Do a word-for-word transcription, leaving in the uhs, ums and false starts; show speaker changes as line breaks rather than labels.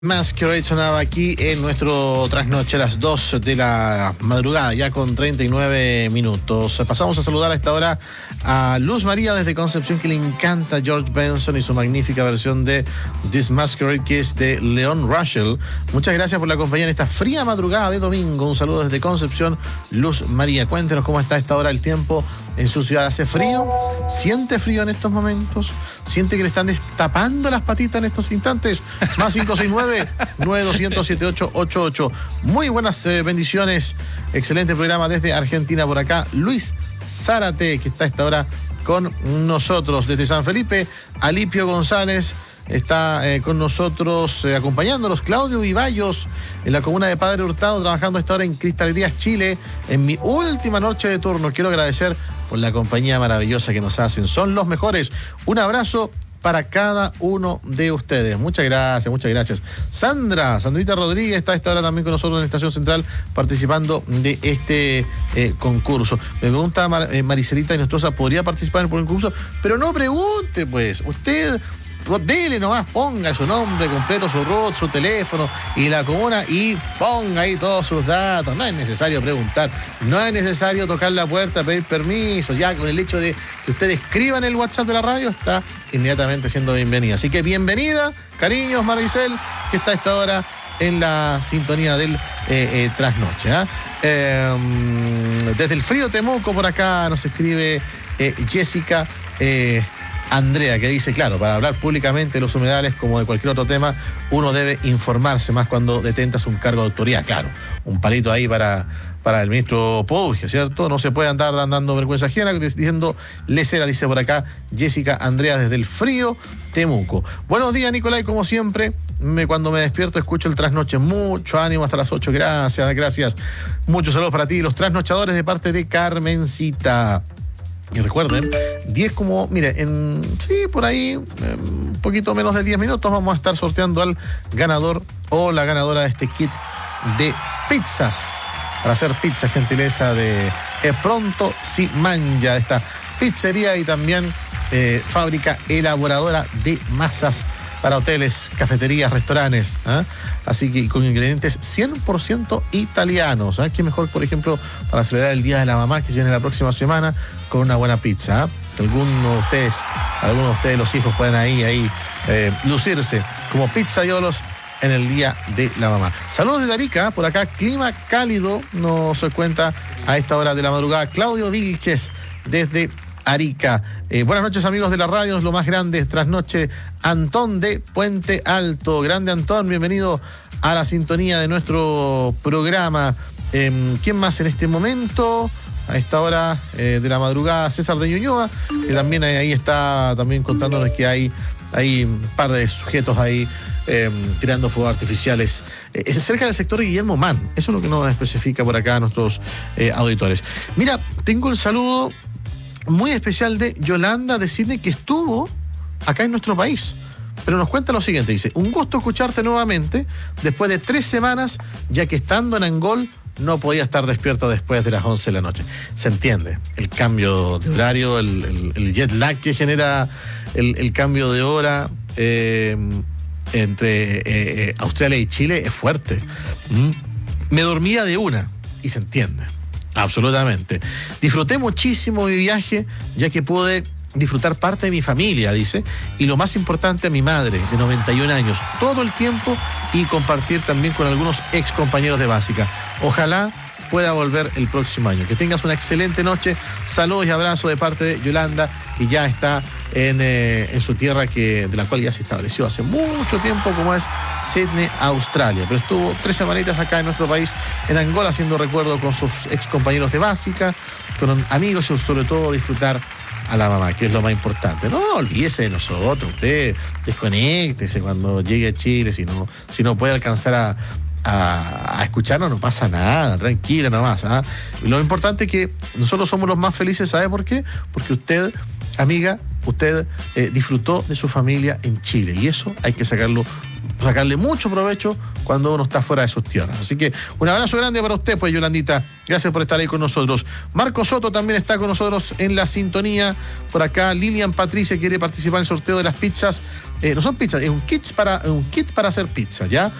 Masquerade sonaba aquí en nuestro trasnoche a las dos de la madrugada, ya con treinta y nueve minutos. Pasamos a saludar a esta hora a Luz María desde Concepción, que le encanta George Benson y su magnífica versión de This Masquerade, que es de Leon Russell. Muchas gracias por la compañía en esta fría madrugada de domingo. Un saludo desde Concepción, Luz María. Cuéntenos cómo está a esta hora el tiempo en su ciudad. ¿Hace frío? ¿Siente frío en estos momentos? ¿Siente que le están destapando las patitas en estos instantes? Más cinco seis nueve nueve dos cero cero siete ocho ocho ocho. Muy buenas eh, bendiciones. Excelente programa desde Argentina por acá. Luis Zárate, que está a esta hora con nosotros. Desde San Felipe, Alipio González está eh, con nosotros eh, acompañándonos. Claudio Vivallos, en la comuna de Padre Hurtado, trabajando a esta hora en Cristalerías Chile, en mi última noche de turno. Quiero agradecer por la compañía maravillosa que nos hacen. Son los mejores. Un abrazo para cada uno de ustedes. Muchas gracias, muchas gracias. Sandra, Sandrita Rodríguez está a esta hora también con nosotros en la Estación Central participando de este eh, concurso. Me pregunta Mar, eh, Maricelita Nostroza, ¿podría participar en el concurso? Pero no pregunte, pues. Usted dele nomás, ponga su nombre completo, su root, su teléfono y la comuna y ponga ahí todos sus datos. No es necesario preguntar, no es necesario tocar la puerta, pedir permiso. Ya con el hecho de que usted escriba en el WhatsApp de la radio está inmediatamente siendo bienvenida. Así que bienvenida, cariños, Maricel, que está a esta hora en la sintonía del eh, eh, trasnoche. ¿eh? Eh, desde el frío Temuco por acá nos escribe eh, Jessica eh, Andrea, que dice, claro, para hablar públicamente de los humedales como de cualquier otro tema, uno debe informarse más cuando detentas un cargo de autoridad. Claro, un palito ahí para, para el ministro Pouge, ¿cierto? No se puede andar dando vergüenza ajena diciendo lesera, dice por acá Jessica Andrea desde el frío Temuco. Buenos días, Nicolai, como siempre. Me, cuando me despierto escucho el trasnoche. Mucho ánimo hasta las ocho. Gracias, gracias. Muchos saludos para ti, los trasnochadores, de parte de Carmencita. Y recuerden, diez como, mire, en sí, por ahí, un poquito menos de diez minutos vamos a estar sorteando al ganador o la ganadora de este kit de pizzas. Para hacer pizza, gentileza de eh, Pronto Si Mangia, esta pizzería y también eh, fábrica elaboradora de masas para hoteles, cafeterías, restaurantes. ¿eh? Así que con ingredientes cien por ciento italianos. ¿eh? Qué mejor, por ejemplo, para celebrar el Día de la Mamá, que se viene la próxima semana, con una buena pizza. ¿eh? Que algunos de ustedes, algunos de ustedes, los hijos, pueden ahí, ahí eh, lucirse como pizzaiolos en el Día de la Mamá. Saludos de Arica, por acá, clima cálido, nos cuenta a esta hora de la madrugada Claudio Vilches, desde Arica. Eh, buenas noches, amigos de la radio, es lo más grande, trasnoche. Antón de Puente Alto. Grande Antón, bienvenido a la sintonía de nuestro programa. Eh, ¿Quién más en este momento? A esta hora eh, de la madrugada, César de Ñuñoa, que también ahí está también contándonos que hay, hay un par de sujetos ahí eh, tirando fuegos artificiales. Eh, es cerca del sector de Guillermo Mann. Eso es lo que nos especifica por acá a nuestros eh, auditores. Mira, tengo el saludo muy especial de Yolanda de Sydney, que estuvo acá en nuestro país, pero nos cuenta lo siguiente, dice: un gusto escucharte nuevamente después de tres semanas, ya que estando en Angol no podía estar despierta después de las once de la noche. Se entiende, el cambio de horario, el, el, el jet lag que genera el, el cambio de hora eh, entre eh, eh, Australia y Chile es fuerte. ¿Mm? Me dormía de una y se entiende. Absolutamente. Disfruté muchísimo mi viaje, ya que pude disfrutar parte de mi familia, dice, y lo más importante, a mi madre, de noventa y un años, todo el tiempo, y compartir también con algunos ex compañeros de básica. Ojalá pueda volver el próximo año. Que tengas una excelente noche. Saludos y abrazos de parte de Yolanda, que ya está en, eh, en su tierra, que de la cual ya se estableció hace mucho tiempo, como es Sydney, Australia. Pero estuvo tres semanitas acá en nuestro país, en Angola, haciendo recuerdo con sus ex compañeros de básica, con amigos y sobre todo disfrutar a la mamá, que es lo más importante. No olvídese de nosotros, usted desconéctese cuando llegue a Chile, si no, si no puede alcanzar a A, a escucharnos, no pasa nada, tranquila nomás. ¿eh? Lo importante es que nosotros somos los más felices, ¿sabe por qué? Porque usted, amiga, usted eh, disfrutó de su familia en Chile, y eso hay que sacarlo sacarle mucho provecho cuando uno está fuera de sus tierras. Así que un abrazo grande para usted, pues, Yolandita. Gracias por estar ahí con nosotros. Marco Soto también está con nosotros en la sintonía. Por acá, Lilian Patricia quiere participar en el sorteo de las pizzas. Eh, no son pizzas, es un kit para, un kit para hacer pizza, ¿ya?